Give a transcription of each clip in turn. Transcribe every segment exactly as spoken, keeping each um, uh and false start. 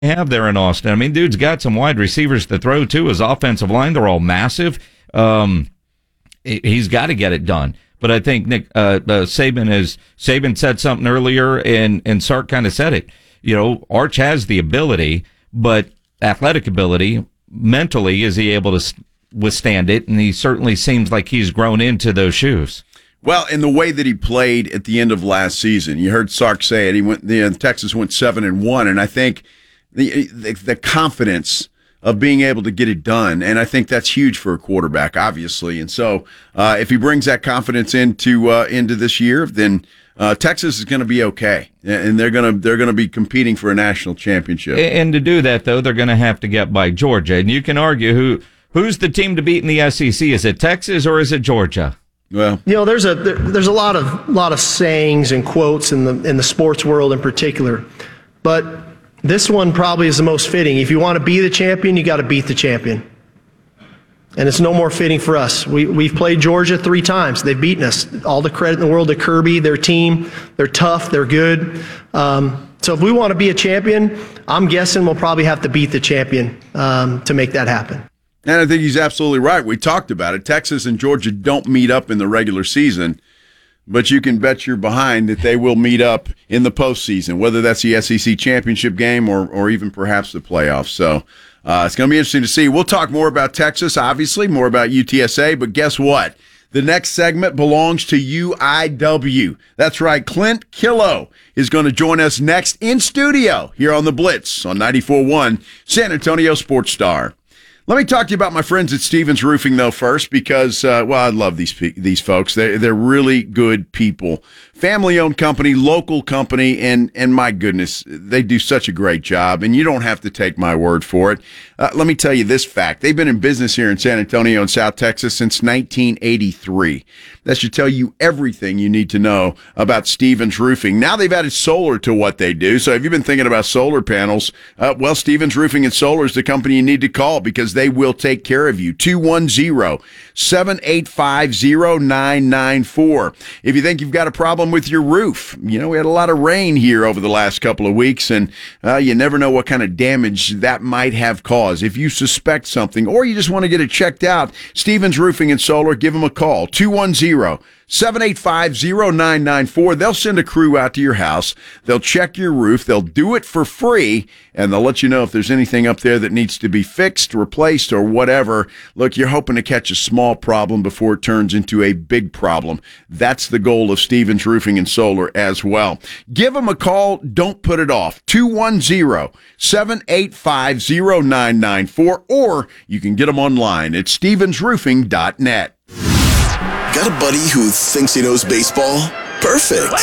have there in Austin. I mean, dude's got some wide receivers to throw to. His offensive line, they're all massive. Um, he's got to get it done. But I think Nick uh, uh, Saban is Saban said something earlier, and and Sark kind of said it. You know, Arch has the ability, but athletic ability, mentally, is he able to withstand it? And he certainly seems like he's grown into those shoes. Well, in the way that he played at the end of last season, you heard Sark say it. He went. The uh, Texas went seven and one, and I think the, the the confidence of being able to get it done, and I think that's huge for a quarterback, obviously. And so, uh, if he brings that confidence into uh, into this year, then uh, Texas is going to be okay, and they're going to they're going to be competing for a national championship. And to do that, though, they're going to have to get by Georgia. And you can argue who who's the team to beat in the S E C? Is it Texas or is it Georgia? Well, you know, there's a there, there's a lot of lot of sayings and quotes in the in the sports world in particular, but this one probably is the most fitting. If you want to be the champion, you got to beat the champion. And it's no more fitting for us. We, we've played Georgia three times. They've beaten us. All the credit in the world to Kirby, their team. They're tough. They're good. Um, so if we want to be a champion, I'm guessing we'll probably have to beat the champion um, to make that happen. And I think he's absolutely right. We talked about it. Texas and Georgia don't meet up in the regular season, but you can bet your behind that they will meet up in the postseason, whether that's the S E C championship game or or even perhaps the playoffs. So uh, it's going to be interesting to see. We'll talk more about Texas, obviously, more about U T S A, but guess what? The next segment belongs to U I W. That's right. Clint Killough is going to join us next in studio here on The Blitz on ninety-four point one San Antonio Sports Star. Let me talk to you about my friends at Stevens Roofing, though, first, because, uh, well, I love these these folks. They're, they're really good people. Family-owned company, local company, and, and my goodness, they do such a great job, and you don't have to take my word for it. Uh, let me tell you this fact. They've been in business here in San Antonio and South Texas since nineteen eighty-three. That should tell you everything you need to know about Stevens Roofing. Now they've added solar to what they do, so if you've been thinking about solar panels, uh, well, Stevens Roofing and Solar is the company you need to call because they will take care of you. two one zero, seven eight five, zero nine nine four. If you think you've got a problem with your roof, you know, we had a lot of rain here over the last couple of weeks, and uh, you never know what kind of damage that might have caused. If you suspect something or you just want to get it checked out, Stevens Roofing and Solar, give them a call, two one zero, seven eight five, zero nine nine four. They'll send a crew out to your house. They'll check your roof. They'll do it for free, and they'll let you know if there's anything up there that needs to be fixed, replaced, or whatever. Look, you're hoping to catch a small problem before it turns into a big problem. That's the goal of Stevens Roofing and Solar as well. Give them a call. Don't put it off. two one zero, seven eight five, zero nine nine four, or you can get them online at stevens roofing dot net. Got a buddy who thinks he knows baseball? Perfect.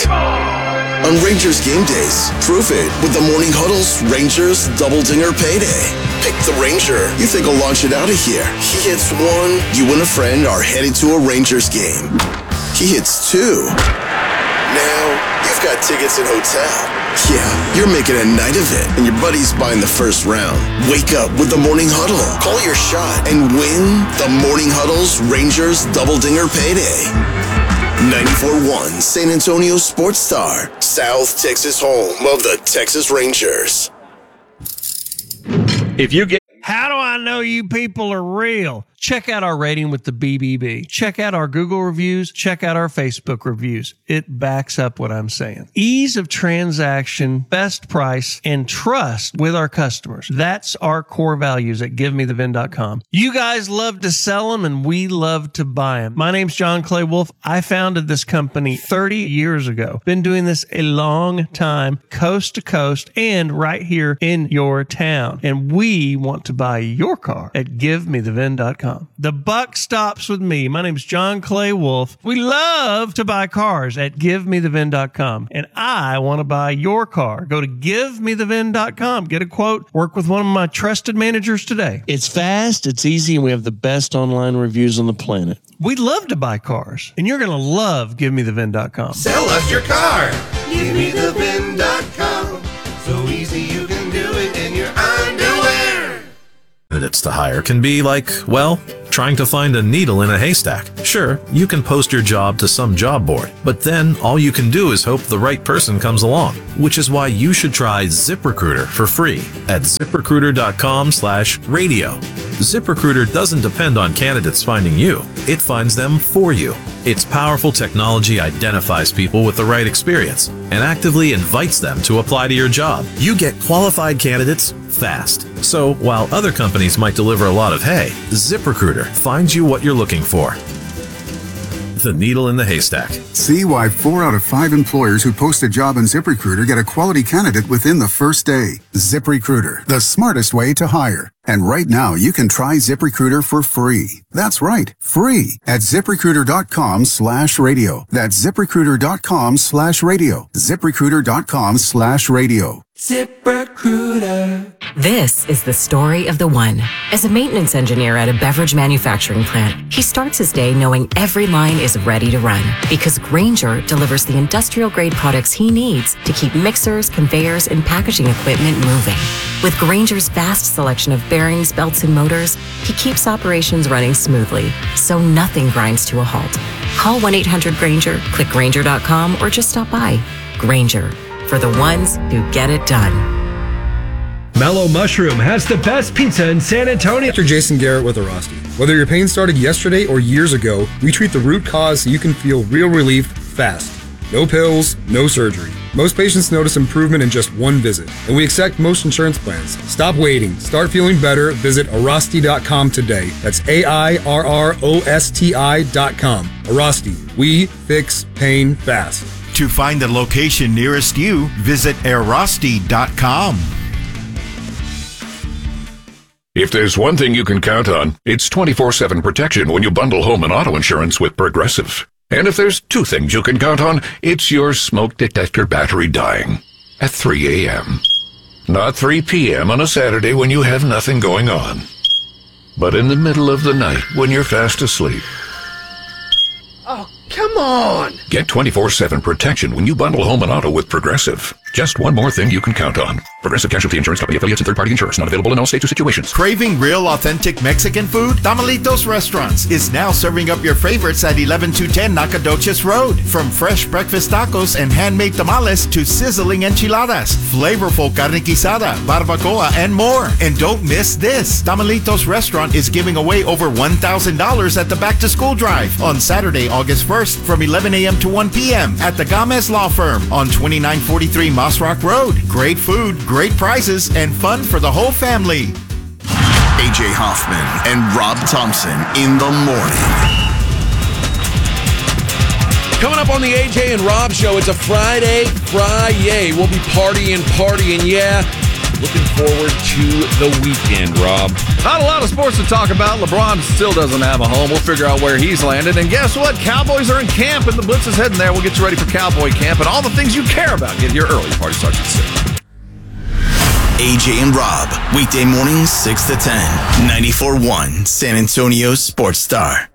On Rangers game days, prove it with the Morning Huddle's Rangers Double Dinger Payday. Pick the Ranger you think will launch it out of here. He hits one, you and a friend are headed to a Rangers game. He hits two. Now, you've got tickets and hotel. Yeah, you're making a night of it, and your buddy's buying the first round. Wake up with the Morning Huddle. Call your shot and win the Morning Huddle's Rangers Double Dinger Payday. ninety-four point one San Antonio Sports Star, South Texas home of the Texas Rangers. If you get How do I know you people are real? Check out our rating with the B B B. Check out our Google reviews. Check out our Facebook reviews. It backs up what I'm saying. Ease of transaction, best price, and trust with our customers. That's our core values at give me the vin dot com. You guys love to sell them, and we love to buy them. My name's John Clay Wolf. I founded this company thirty years ago. Been doing this a long time, coast to coast, and right here in your town. And we want to buy your car at give me the vin dot com. The buck stops with me. My name's John Clay Wolf. We love to buy cars at give me the vin dot com. And I want to buy your car. Go to give me the vin dot com. Get a quote. Work with one of my trusted managers today. It's fast, it's easy, and we have the best online reviews on the planet. We love to buy cars. And you're going to love give me the vin dot com. Sell us your car. give me the vin dot com. So easy you can do it in your underwear. candidates to hire can be like, well, trying to find a needle in a haystack. Sure, you can post your job to some job board, but then all you can do is hope the right person comes along, which is why you should try ZipRecruiter for free at ZipRecruiter.com slash radio. ZipRecruiter doesn't depend on candidates finding you. It finds them for you. Its powerful technology identifies people with the right experience and actively invites them to apply to your job. You get qualified candidates fast. So while other companies might deliver a lot of hay, ZipRecruiter finds you what you're looking for. The needle in the haystack. See why four out of five employers who post a job on ZipRecruiter get a quality candidate within the first day. ZipRecruiter, the smartest way to hire. And right now, you can try ZipRecruiter for free. That's right, free at ZipRecruiter.com slash radio. That's ZipRecruiter.com slash radio. ZipRecruiter.com slash radio. ZipRecruiter. This is the story of the one. As a maintenance engineer at a beverage manufacturing plant, he starts his day knowing every line is ready to run because Grainger delivers the industrial-grade products he needs to keep mixers, conveyors, and packaging equipment moving. With Grainger's vast selection of bearings, belts, and motors, he keeps operations running smoothly, so nothing grinds to a halt. Call one eight hundred Grainger, click Grainger dot com, or just stop by. Grainger, for the ones who get it done. Mellow Mushroom has the best pizza in San Antonio. Doctor Jason Garrett with Arasti. Whether your pain started yesterday or years ago, we treat the root cause so you can feel real relief fast. No pills, no surgery. Most patients notice improvement in just one visit, and we accept most insurance plans. Stop waiting. Start feeling better. Visit Arasti dot com today. That's A I R R O S T I dot com. Arasti. We fix pain fast. To find the location nearest you, visit Arasti dot com. If there's one thing you can count on, it's twenty-four seven protection when you bundle home and auto insurance with Progressive. And if there's two things you can count on, it's your smoke detector battery dying at three a.m. Not three p.m. on a Saturday when you have nothing going on, but in the middle of the night when you're fast asleep. Oh, come on! Get twenty-four seven protection when you bundle home and auto with Progressive. Just one more thing you can count on. Progressive Casualty Insurance Company affiliates and third-party insurers. Not available in all states or situations. Craving real authentic Mexican food? Tamalitos Restaurants is now serving up your favorites at eleven two ten Nacogdoches Road. From fresh breakfast tacos and handmade tamales to sizzling enchiladas, flavorful carne guisada, barbacoa, and more. And don't miss this. Tamalitos Restaurant is giving away over one thousand dollars at the back-to-school drive on Saturday, August first from eleven a.m. to one p.m. at the Gomez Law Firm on twenty-nine forty-three Moss Rock Road. Great food, great prizes, and fun for the whole family. A J Hoffman and Rob Thompson in the morning. Coming up on the A J and Rob Show, it's a Friday, Friday. We'll be partying, partying, yeah. Looking forward to the weekend, Rob. Not a lot of sports to talk about. LeBron still doesn't have a home. We'll figure out where he's landed. And guess what? Cowboys are in camp, and the Blitz is heading there. We'll get you ready for Cowboy camp and all the things you care about. Get here early. Party starts at six. A J and Rob, weekday mornings six to ten, ninety-four point one San Antonio Sports Star.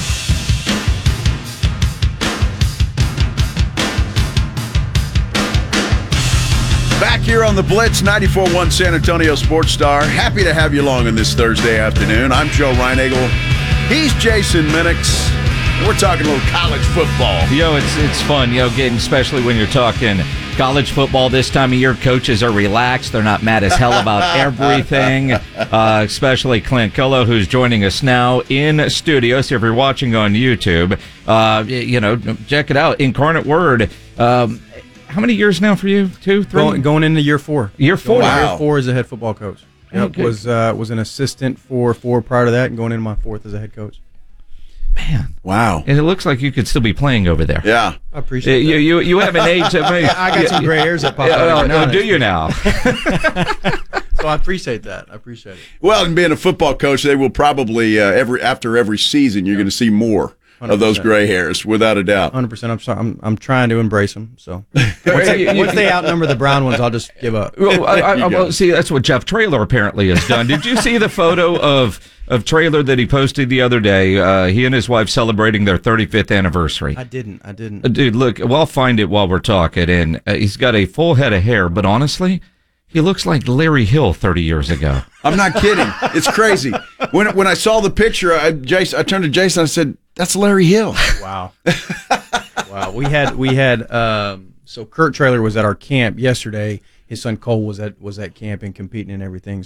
Back here on the Blitz, ninety-four point one San Antonio Sports Star. Happy to have you along on this Thursday afternoon. I'm Joe Reinagel. He's Jason Minix. We're talking a little college football. Yo, it's it's fun, yo, getting, especially when you're talking college football this time of year. Coaches are relaxed. They're not mad as hell about everything, uh, especially Clint Cullo, who's joining us now in studio. So if you're watching on YouTube, uh, you know, check it out. Incarnate Word. Um, how many years now for you? Two, three? Going, going into year four. Year four? Wow. Year four as a head football coach. Yep, okay. was uh, was an assistant for four prior to that, and going into my fourth as a head coach. Man, wow! And it looks like you could still be playing over there. Yeah, I appreciate you. That. You you have an age. I, mean, I got some gray hairs that pop out. Oh, do you now? So I appreciate that. I appreciate it. Well, and being a football coach, they will probably uh, every after every season you're going to see more one hundred percent of those gray hairs, without a doubt. one hundred percent. I'm sorry. I'm I'm trying to embrace them. So once, they, once they outnumber the brown ones, I'll just give up. Well, I, I, well, see, that's what Jeff Traylor apparently has done. Did you see the photo of of Traylor that he posted the other day? Uh, he and his wife celebrating their thirty-fifth anniversary. I didn't. I didn't. Uh, dude, look, well, I'll find it while we're talking. And uh, he's got a full head of hair, but honestly, He looks like Larry Hill thirty years ago. I'm not kidding. It's crazy. When when I saw the picture, I, Jason, I turned to Jason. I said, "That's Larry Hill." Wow. Wow. We had we had um, so Kurt Traylor was at our camp yesterday. His son Cole was at was at camp and competing and everything.